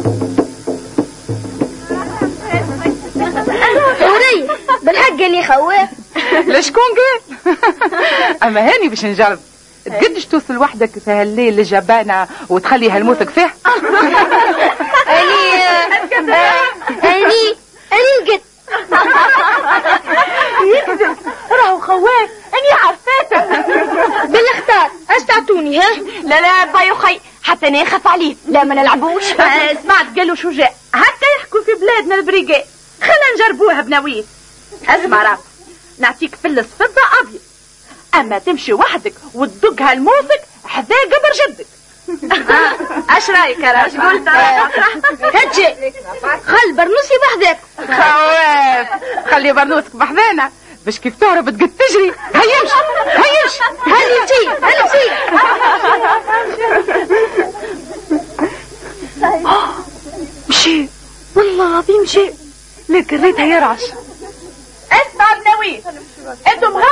وري بالحق اللي خواف. لشكون قال؟ اما هاني باش نجرب. تقدش توصل وحدك في هالليل للجبانة وتخلي هالموثق فيه؟ اني نقد. يكذب راهو خواف. اني عرفاته. بالاختار اش تعطوني؟ ها لا باي خي حتى نخاف عليه. لا ما نلعبوش. سمعت قالوا شجاع هكا يحكوا في بلادنا البريقات. خلينا نجربوها بنويت. اسمع راه نعطيك فلس فضة ابيض، اما تمشي وحدك وتدق هالموثق حذا قبر جدك. اش رايك يا راجل؟ قلت هاتشي خل برنوسي بحذاك. خواف خلي برنوسك بحذانا باش كيف تهرب تقد تجري. هيمش هاني نسيت. مشي والله العظيم مشي، لكن ريتها يرعش. اسمع بنويت، انتم